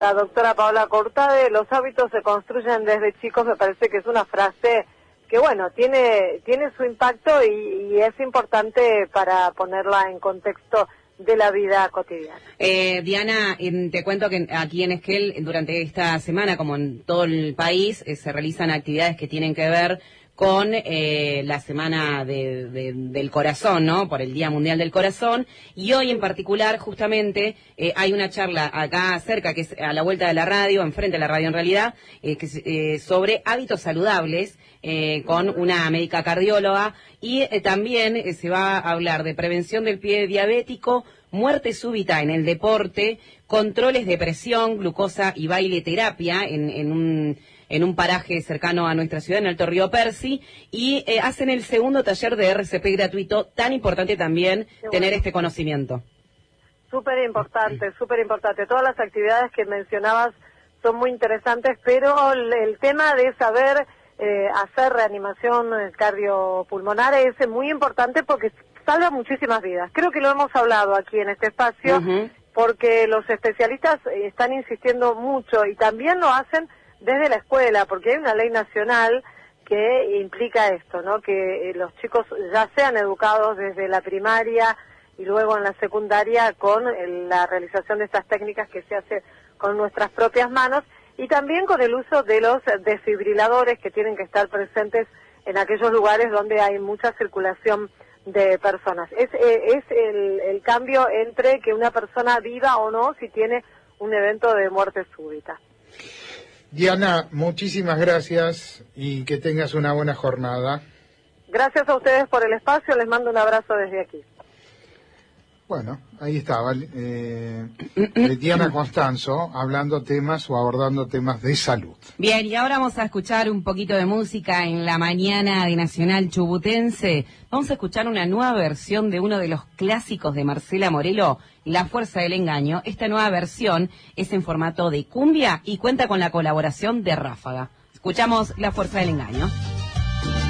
La doctora Paola Cortade, los hábitos se construyen desde chicos, me parece que es una frase que, bueno, tiene su impacto y es importante para ponerla en contexto de la vida cotidiana. Diana, te cuento que aquí en Esquel, durante esta semana, como en todo el país, se realizan actividades que tienen que ver con la Semana del Corazón, ¿no? Por el Día Mundial del Corazón. Y hoy en particular, justamente, hay una charla acá cerca, que es a la vuelta de la radio, enfrente de la radio en realidad, sobre hábitos saludables, con una médica cardióloga. Y también se va a hablar de prevención del pie diabético, muerte súbita en el deporte, controles de presión, glucosa y baile terapia en un paraje cercano a nuestra ciudad, en Alto Río Percy, y hacen el segundo taller de RCP gratuito, tan importante también tener este conocimiento. Súper importante. Todas las actividades que mencionabas son muy interesantes, pero el tema de saber hacer reanimación cardiopulmonar es muy importante porque salva muchísimas vidas. Creo que lo hemos hablado aquí en este espacio, porque los especialistas están insistiendo mucho y también lo hacen desde la escuela, porque hay una ley nacional que implica esto, ¿no? Que los chicos ya sean educados desde la primaria y luego en la secundaria con la realización de estas técnicas que se hace con nuestras propias manos y también con el uso de los desfibriladores que tienen que estar presentes en aquellos lugares donde hay mucha circulación de personas. Es el cambio entre que una persona viva o no si tiene un evento de muerte súbita. Diana, muchísimas gracias y que tengas una buena jornada. Gracias a ustedes por el espacio, les mando un abrazo desde aquí. Bueno, ahí estaba Diana Constanzo hablando temas o abordando temas de salud. Bien, y ahora vamos a escuchar un poquito de música en la mañana de Nacional Chubutense. Vamos a escuchar una nueva versión de uno de los clásicos de Marcela Morelo, La Fuerza del Engaño. Esta nueva versión es en formato de cumbia y cuenta con la colaboración de Ráfaga. Escuchamos La Fuerza del Engaño.